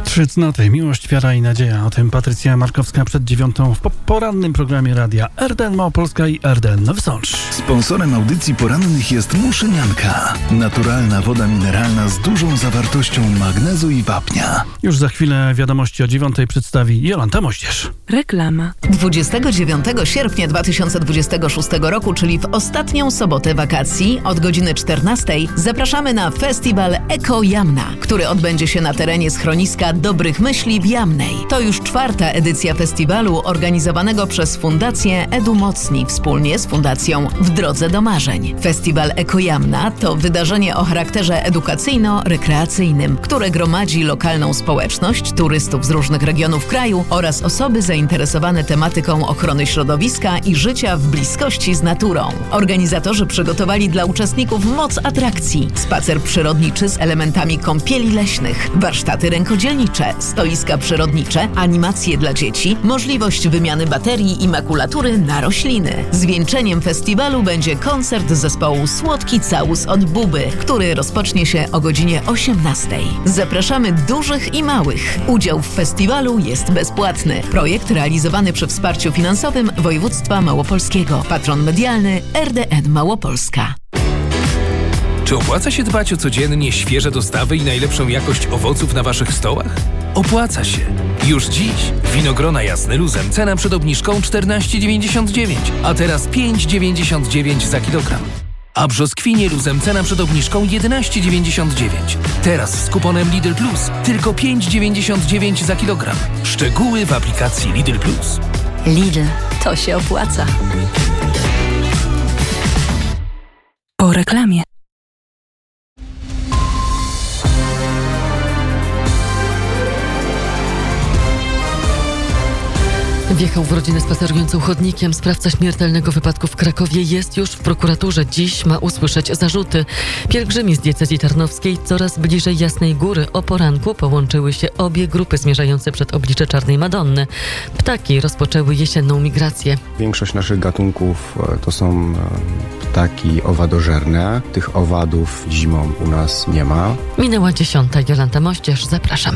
Trzy cnoty, miłość, wiara i nadzieja. O tym Patrycja Markowska przed 9:00 w porannym programie radia RDN Małopolska i RDN Nowy Sącz. Sponsorem audycji porannych jest Muszynianka. Naturalna woda mineralna z dużą zawartością magnezu i wapnia. Już za chwilę wiadomości o 9:00 przedstawi Jolanta Moździerz. Reklama. 29 sierpnia 2026 roku, czyli w ostatnią sobotę wakacji od godziny 14:00 zapraszamy na festiwal Eko Jamna, który odbędzie się na terenie schroniska Dobrych Myśli w Jamnej. To już 4. edycja festiwalu organizowanego przez Fundację Edu Mocni wspólnie z Fundacją W Drodze do Marzeń. Festiwal Eko Jamna to wydarzenie o charakterze edukacyjno-rekreacyjnym, które gromadzi lokalną społeczność, turystów z różnych regionów kraju oraz osoby zainteresowane tematyką ochrony środowiska i życia w bliskości z naturą. Organizatorzy przygotowali dla uczestników moc atrakcji, spacer przyrodniczy z elementami kąpieli leśnych, warsztaty rękodzielnicze, stoiska przyrodnicze, animacje dla dzieci, możliwość wymiany baterii i makulatury na rośliny. Zwieńczeniem festiwalu będzie koncert zespołu Słodki Całus od Buby, który rozpocznie się o godzinie 18:00. Zapraszamy dużych i małych. Udział w festiwalu jest bezpłatny. Projekt realizowany przy wsparciu finansowym Województwa Małopolskiego. Patron medialny RDN Małopolska. Czy opłaca się dbać o codziennie świeże dostawy i najlepszą jakość owoców na waszych stołach? Opłaca się. Już dziś winogrona Jasny Luzem cena przed obniżką 14,99, a teraz 5,99 za kilogram. A brzoskwinie Luzem cena przed obniżką 11,99. Teraz z kuponem Lidl Plus tylko 5,99 za kilogram. Szczegóły w aplikacji Lidl Plus. Lidl, to się opłaca. Po reklamie. Wjechał w rodzinę spacerującą chodnikiem. Sprawca śmiertelnego wypadku w Krakowie jest już w prokuraturze. Dziś ma usłyszeć zarzuty. Pielgrzymi z diecezji tarnowskiej coraz bliżej Jasnej Góry. O poranku połączyły się obie grupy zmierzające przed oblicze Czarnej Madonny. Ptaki rozpoczęły jesienną migrację. Większość naszych gatunków to są ptaki owadożerne. Tych owadów zimą u nas nie ma. Minęła 10:00. Jolanta Moździerz, zapraszam.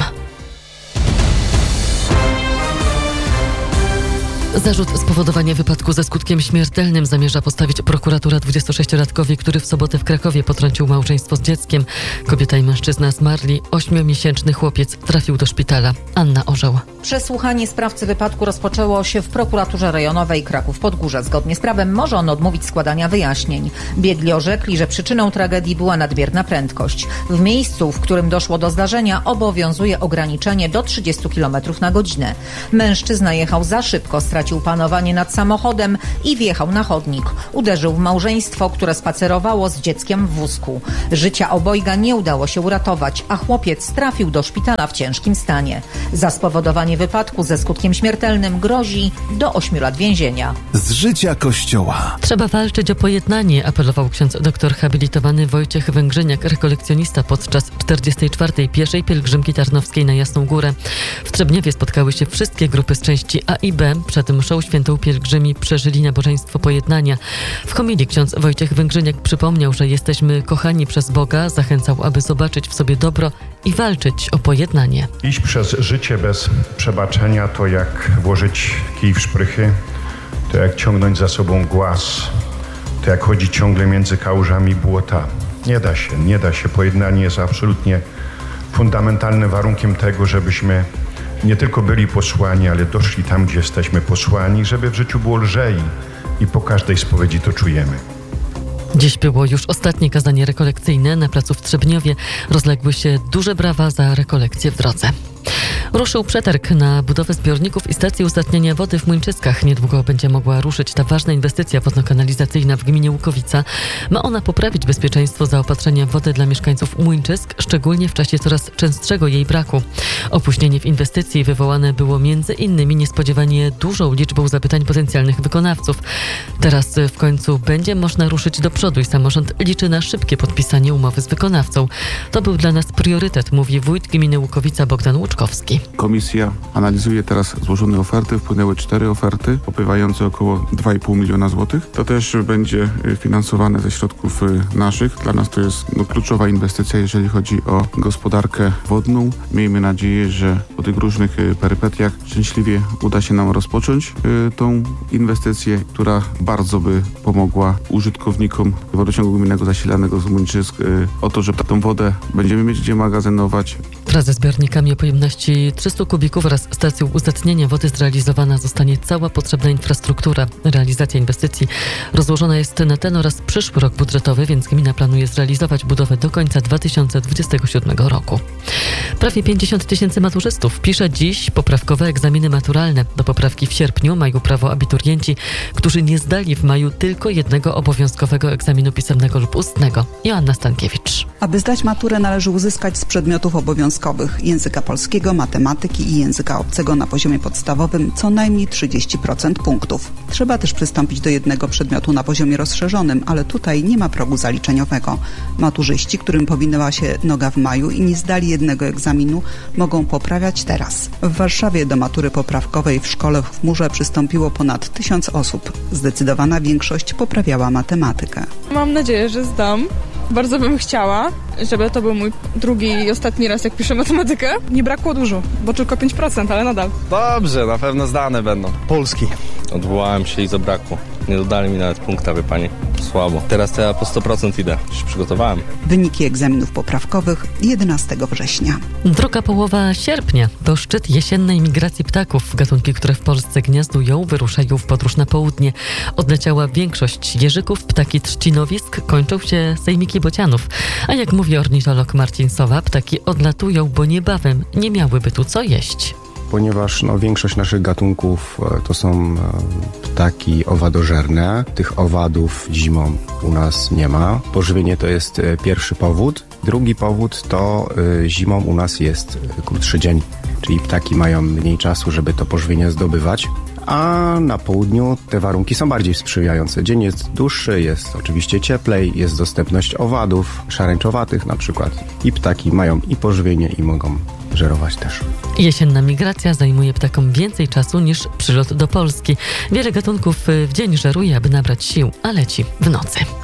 Zarzut spowodowania wypadku ze skutkiem śmiertelnym zamierza postawić prokuratura 26-latkowi, który w sobotę w Krakowie potrącił małżeństwo z dzieckiem. Kobieta i mężczyzna zmarli. 8-miesięczny chłopiec trafił do szpitala. Anna Orzeł. Przesłuchanie sprawcy wypadku rozpoczęło się w prokuraturze rejonowej Kraków-Podgórze. Zgodnie z prawem może on odmówić składania wyjaśnień. Biegli orzekli, że przyczyną tragedii była nadmierna prędkość. W miejscu, w którym doszło do zdarzenia, obowiązuje ograniczenie do 30 km na godzinę. Mężczyzna jechał za szybko, stracił panowanie nad samochodem i wjechał na chodnik. Uderzył w małżeństwo, które spacerowało z dzieckiem w wózku. Życia obojga nie udało się uratować, a chłopiec trafił do szpitala w ciężkim stanie. Za spowodowanie wypadku ze skutkiem śmiertelnym grozi do 8 lat więzienia. Z życia Kościoła. Trzeba walczyć o pojednanie, apelował ksiądz doktor habilitowany Wojciech Węgrzyniak, rekolekcjonista podczas 44. pieszej pielgrzymki tarnowskiej na Jasną Górę. W Trzebniewie spotkały się wszystkie grupy z części A i B. Przed mszą świętą pielgrzymi przeżyli nabożeństwo pojednania. W homilii ksiądz Wojciech Węgrzyniak przypomniał, że jesteśmy kochani przez Boga, zachęcał, aby zobaczyć w sobie dobro i walczyć o pojednanie. Iść przez życie bez przebaczenia to jak włożyć kij w szprychy, to jak ciągnąć za sobą głaz, to jak chodzić ciągle między kałużami błota. Nie da się. Pojednanie jest absolutnie fundamentalnym warunkiem tego, żebyśmy nie tylko byli posłani, ale doszli tam, gdzie jesteśmy posłani, żeby w życiu było lżej i po każdej spowiedzi to czujemy. Dziś było już ostatnie kazanie rekolekcyjne. Na placu w Trzebniowie rozległy się duże brawa za rekolekcję w drodze. Ruszył przetarg na budowę zbiorników i stacji uzdatniania wody w Młyńczyskach. Niedługo będzie mogła ruszyć ta ważna inwestycja wodno-kanalizacyjna w gminie Łukowica. Ma ona poprawić bezpieczeństwo zaopatrzenia w wodę dla mieszkańców Młyńczysk, szczególnie w czasie coraz częstszego jej braku. Opóźnienie w inwestycji wywołane było m.in. niespodziewanie dużą liczbą zapytań potencjalnych wykonawców. Teraz w końcu będzie można ruszyć do przodu i samorząd liczy na szybkie podpisanie umowy z wykonawcą. To był dla nas priorytet, mówi wójt gminy Łukowica Bogdan Łuczkowski. Komisja analizuje teraz złożone oferty. Wpłynęły 4 oferty opływające około 2,5 miliona złotych. To też będzie finansowane ze środków naszych. Dla nas to jest kluczowa inwestycja, jeżeli chodzi o gospodarkę wodną. Miejmy nadzieję, że po tych różnych perypetiach szczęśliwie uda się nam rozpocząć tą inwestycję, która bardzo by pomogła użytkownikom wodociągu gminnego zasilanego z Młyńczysk o to, że tą wodę będziemy mieć gdzie magazynować. Wraz ze zbiornikami o pojemności 300 kubików oraz stacją uzdatnienia wody zrealizowana zostanie cała potrzebna infrastruktura. Realizacja inwestycji rozłożona jest na ten oraz przyszły rok budżetowy, więc gmina planuje zrealizować budowę do końca 2027 roku. Prawie 50 000 maturzystów pisze dziś poprawkowe egzaminy maturalne. Do poprawki w sierpniu mają prawo abiturienci, którzy nie zdali w maju tylko jednego obowiązkowego egzaminu pisemnego lub ustnego. Joanna Stankiewicz. Aby zdać maturę, należy uzyskać z przedmiotów obowiązkowych języka polskiego, matematyki i języka obcego na poziomie podstawowym co najmniej 30% punktów. Trzeba też przystąpić do jednego przedmiotu na poziomie rozszerzonym, ale tutaj nie ma progu zaliczeniowego. Maturzyści, którym powinęła się noga w maju i nie zdali jednego egzaminu, mogą poprawiać teraz. W Warszawie do matury poprawkowej w szkole w chmurze przystąpiło ponad 1000 osób. Zdecydowana większość poprawiała matematykę. Mam nadzieję, że zdam. Bardzo bym chciała, żeby to był mój drugi i ostatni raz, jak piszę matematykę. Nie brakło dużo, bo tylko 5%, ale nadal. Dobrze, na pewno zdane będą. Polski. Odwołałem się i zabrakło. Nie dodali mi nawet punkta, wie pani. Słabo. Teraz to ja po 100% idę. Już przygotowałem. Wyniki egzaminów poprawkowych 11 września. Druga połowa sierpnia to szczyt jesiennej migracji ptaków. Gatunki, które w Polsce gniazdują, wyruszają w podróż na południe. Odleciała większość jeżyków, ptaki trzcinowisk, kończą się sejmiki bocianów. A jak mówi ornitolog Marcin Sowa, ptaki odlatują, bo niebawem nie miałyby tu co jeść. Ponieważ większość naszych gatunków to są ptaki owadożerne. Tych owadów zimą u nas nie ma. Pożywienie to jest pierwszy powód. Drugi powód to zimą u nas jest krótszy dzień, czyli ptaki mają mniej czasu, żeby to pożywienie zdobywać. A na południu te warunki są bardziej sprzyjające. Dzień jest dłuższy, jest oczywiście cieplej, jest dostępność owadów, szarańczowatych na przykład. I ptaki mają i pożywienie i mogą żerować też. Jesienna migracja zajmuje ptakom więcej czasu niż przylot do Polski. Wiele gatunków w dzień żeruje, aby nabrać sił, a leci w nocy.